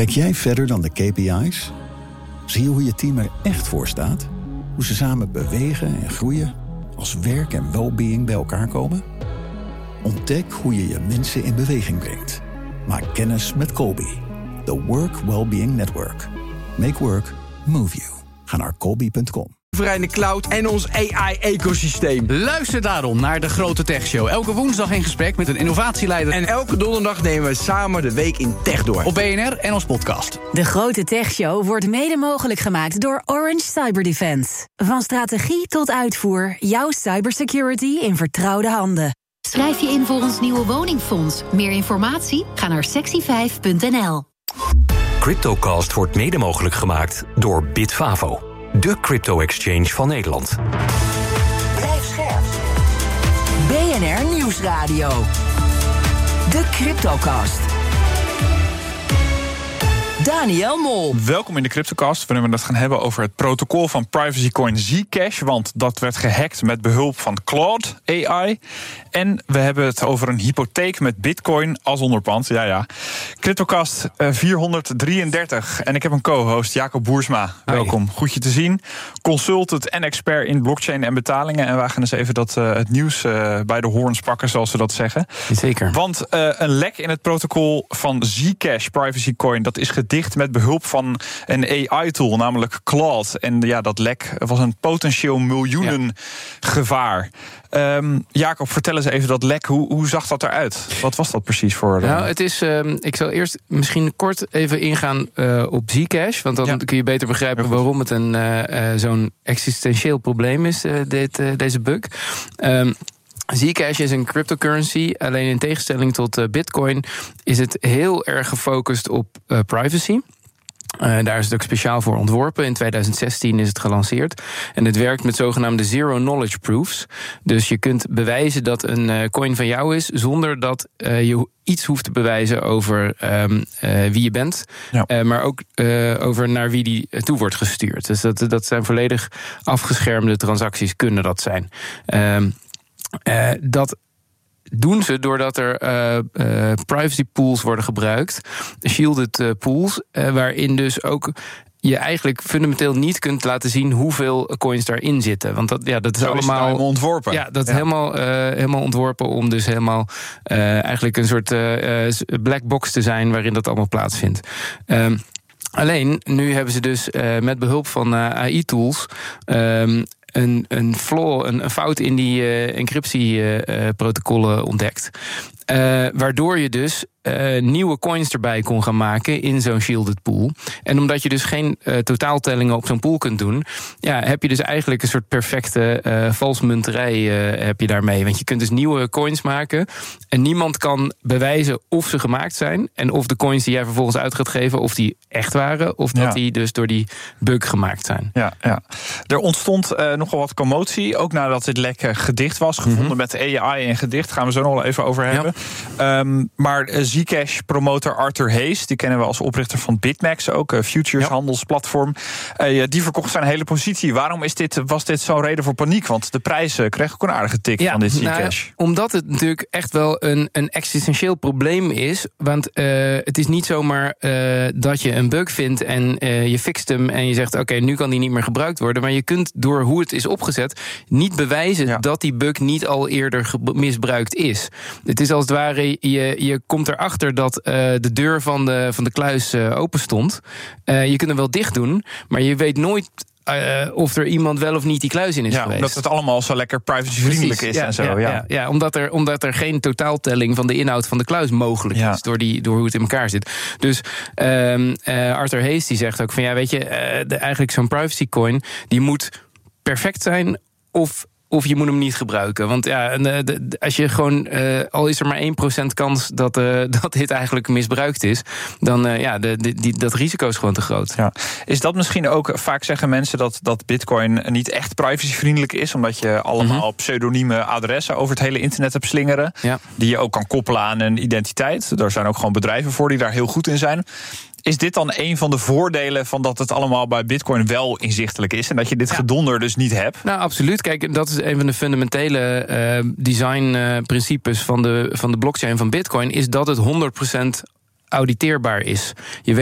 Kijk jij verder dan de KPI's? Zie je hoe je team er echt voor staat? Hoe ze samen bewegen en groeien? Als werk en well-being bij elkaar komen? Ontdek hoe je je mensen in beweging brengt. Maak kennis met Colby. The Work Wellbeing Network. Make work move you. Ga naar colby.com. In de cloud en ons AI-ecosysteem. Luister daarom naar De Grote Tech Show. Elke woensdag in gesprek met een innovatieleider. En elke donderdag nemen we samen de week in tech door. Op BNR en als podcast. De Grote Tech Show wordt mede mogelijk gemaakt door Orange Cyber Defense. Van strategie tot uitvoer, jouw cybersecurity in vertrouwde handen. Schrijf je in voor ons nieuwe woningfonds. Meer informatie? Ga naar sexy5.nl. CryptoCast wordt mede mogelijk gemaakt door Bitfavo, de crypto-exchange van Nederland. Blijf scherp. BNR Nieuwsradio. De CryptoCast. Daniel Mol. Welkom in de CryptoCast, waarin we het gaan hebben over het protocol van privacycoin Zcash, want dat werd gehackt met behulp van Claude AI. En we hebben het over een hypotheek met bitcoin als onderpand. Ja. CryptoCast 433. En ik heb een co-host, Jacob Boersma. Welkom, goed je te zien. Consultant en expert in blockchain en betalingen. En wij gaan eens even het nieuws bij de hoorns pakken, zoals ze dat zeggen. Zeker. Want een lek in het protocol van Zcash privacycoin, dat is gedicht met behulp van een AI-tool, namelijk Claude. En ja, dat lek was een potentieel miljoenen gevaar. Jacob, vertel eens even dat lek. Hoe zag dat eruit? Wat was dat precies voor? Nou, het is. Ik zal eerst misschien kort even ingaan op Zcash, want dan kun je beter begrijpen waarom het zo'n existentieel probleem is, deze bug. Zcash is een cryptocurrency, alleen in tegenstelling tot Bitcoin is het heel erg gefocust op privacy. Daar is het ook speciaal voor ontworpen. In 2016 is het gelanceerd. En het werkt met zogenaamde zero-knowledge proofs. Dus je kunt bewijzen dat een coin van jou is zonder dat je iets hoeft te bewijzen over wie je bent. Ja. Maar ook over naar wie die toe wordt gestuurd. Dus dat zijn volledig afgeschermde transacties, kunnen dat zijn. Dat doen ze doordat er privacy pools worden gebruikt. Shielded pools, waarin dus ook je eigenlijk fundamenteel niet kunt laten zien hoeveel coins daarin zitten. Want dat is allemaal ontworpen. Ja, dat is helemaal ontworpen om dus helemaal eigenlijk een soort black box te zijn waarin dat allemaal plaatsvindt. Alleen, nu hebben ze dus met behulp van AI-tools een flaw, een fout in die encryptieprotocollen ontdekt. Waardoor je dus nieuwe coins erbij kon gaan maken in zo'n shielded pool. En omdat je dus geen totaaltellingen op zo'n pool kunt doen, heb je dus eigenlijk een soort perfecte valsmunterij heb je daarmee. Want je kunt dus nieuwe coins maken en niemand kan bewijzen of ze gemaakt zijn en of de coins die jij vervolgens uit gaat geven, of die echt waren, of dat die dus door die bug gemaakt zijn. Ja. Er ontstond nogal wat commotie, ook nadat dit lek gedicht was, gevonden met AI en gedicht. Gaan we zo nog wel even over hebben. Maar Zcash-promotor Arthur Hayes, die kennen we als oprichter van BitMEX ook, futures-handelsplatform. Die verkocht zijn hele positie. Waarom was dit zo'n reden voor paniek? Want de prijzen kregen ook een aardige tik van dit Zcash. Omdat het natuurlijk echt wel een existentieel probleem is. Want het is niet zomaar dat je een bug vindt en je fixt hem en je zegt oké, nu kan die niet meer gebruikt worden. Maar je kunt door hoe het is opgezet niet bewijzen dat die bug niet al eerder misbruikt is. Het is als het ware, je komt erachter dat de deur van de kluis open stond. Je kunt hem wel dicht doen, maar je weet nooit of er iemand wel of niet die kluis in is geweest. Omdat het allemaal zo lekker privacyvriendelijk is en zo. Omdat er geen totaaltelling van de inhoud van de kluis mogelijk is door hoe het in elkaar zit. Dus Arthur Hayes die zegt ook van eigenlijk zo'n privacy coin die moet perfect zijn of je moet hem niet gebruiken. Want als je gewoon, al is er maar 1% kans dat dit eigenlijk misbruikt is, dan dat risico is gewoon te groot. Ja. Is dat misschien ook, vaak zeggen mensen dat Bitcoin niet echt privacyvriendelijk is, omdat je allemaal pseudonieme adressen over het hele internet hebt slingeren, die je ook kan koppelen aan een identiteit. Er zijn ook gewoon bedrijven voor die daar heel goed in zijn. Is dit dan een van de voordelen van dat het allemaal bij Bitcoin wel inzichtelijk is en dat je dit gedonder dus niet hebt? Nou, absoluut. Kijk, dat is een van de fundamentele designprincipes van de blockchain van Bitcoin, is dat het 100% auditeerbaar is. Je weet